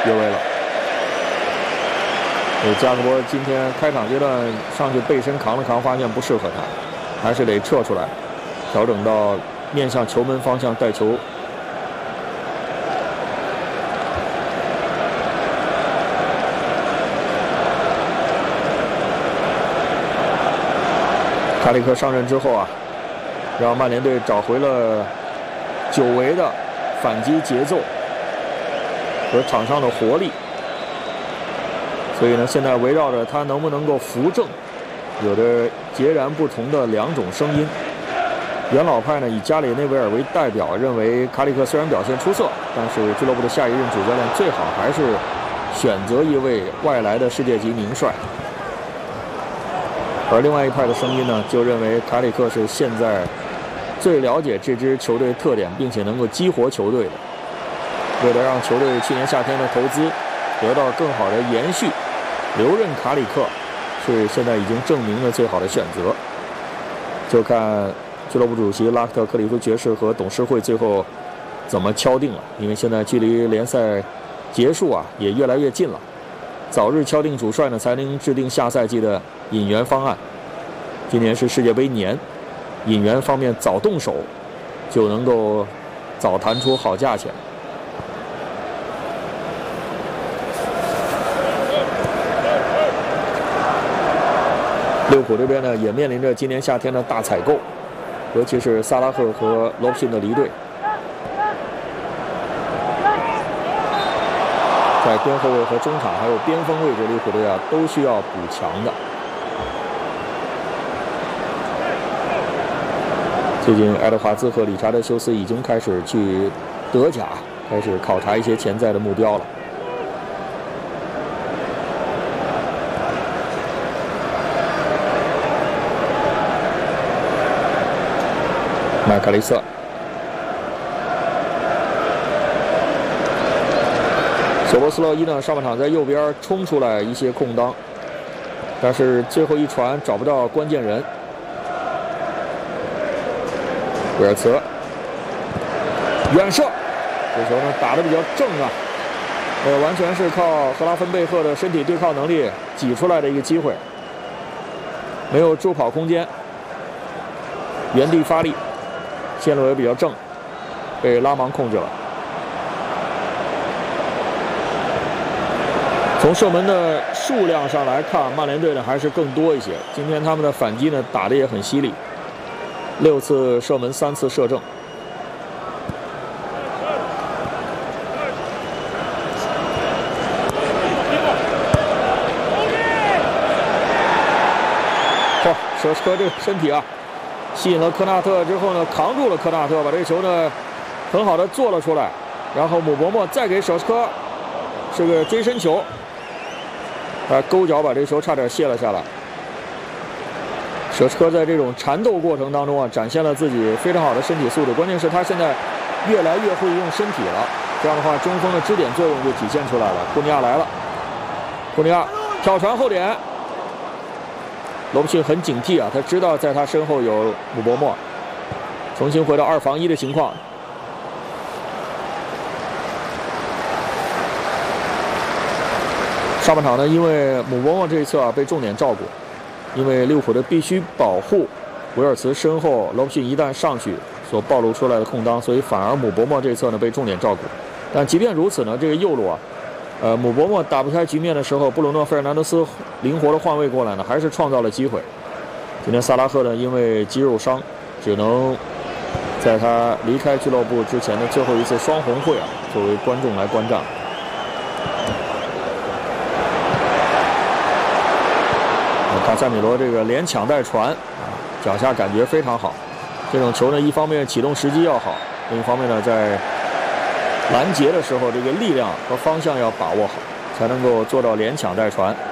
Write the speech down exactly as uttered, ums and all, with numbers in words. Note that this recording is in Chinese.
越位了。呃，加克波今天开场阶段上去背身扛了扛，发现不适合他，还是得撤出来，调整到面向球门方向带球。卡里克上任之后啊，让曼联队找回了久违的反击节奏和场上的活力。所以呢，现在围绕着他能不能够扶正，有着截然不同的两种声音。元老派呢以加里内维尔为代表，认为卡里克虽然表现出色，但是俱乐部的下一任主教练最好还是选择一位外来的世界级名帅。而另外一派的声音呢，就认为卡里克是现在最了解这支球队特点，并且能够激活球队的。为了让球队去年夏天的投资得到更好的延续，留任卡里克是现在已经证明了最好的选择。就看俱乐部主席拉克特克里夫爵士和董事会最后怎么敲定了，因为现在距离联赛结束啊也越来越近了，早日敲定主帅呢，才能制定下赛季的引援方案。今年是世界杯年，引援方面早动手，就能够早谈出好价钱。利物浦这边呢，也面临着今年夏天的大采购，尤其是萨拉赫和罗布逊的离队，在边后卫和中场还有边锋位置，利物浦队啊都需要补强的。最近，爱德华兹和理查德·休斯已经开始去德甲，开始考察一些潜在的目标了。麦卡利瑟，索波斯洛伊呢？上半场在右边冲出来一些空当，但是最后一传找不到关键人。威尔茨远射，这球呢打得比较正啊，呃，完全是靠赫拉芬贝赫的身体对抗能力挤出来的一个机会，没有助跑空间，原地发力。线路也比较正，被拉芒控制了。从射门的数量上来看，曼联队呢还是更多一些。今天他们的反击呢打得也很犀利，六次射门，三次射正。嚯，舍车这个身体啊！吸引了科纳特之后呢，扛住了科纳特，把这个球呢很好的做了出来，然后姆伯莫再给舍科是个追身球，他勾脚把这个球差点卸了下来。舍科在这种缠斗过程当中啊，展现了自己非常好的身体素质，关键是他现在越来越会用身体了，这样的话中锋的支点作用就体现出来了。库尼亚来了，库尼亚挑传后点。罗布逊很警惕啊，他知道在他身后有姆伯莫，重新回到二防一的情况。上半场呢，因为姆伯莫这一侧啊被重点照顾，因为利物浦队必须保护维尔茨身后罗布逊一旦上去所暴露出来的空当，所以反而姆伯莫这一侧呢被重点照顾。但即便如此呢，这个右路啊。呃，姆伯莫打不开局面的时候，布鲁诺·费尔南德斯灵活的换位过来呢，还是创造了机会。今天萨拉赫呢，因为肌肉伤，只能在他离开俱乐部之前的最后一次双红会啊，作为观众来观战。卡塞米罗这个连抢带传啊，脚下感觉非常好。这种球呢，一方面启动时机要好，另一方面呢，在拦截的时候，这个力量和方向要把握好，才能够做到连抢带传。